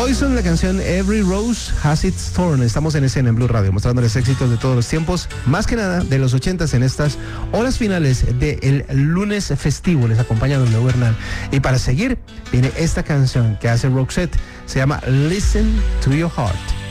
Poison, la canción Every Rose Has Its Thorn. Estamos en escena en Blue Radio, mostrándoles éxitos de todos los tiempos, más que nada de los 80s en estas horas finales del lunes festivo. Les acompaña Don Leo Bernal. Y para seguir, viene esta canción que hace Roxette, se llama Listen to Your Heart.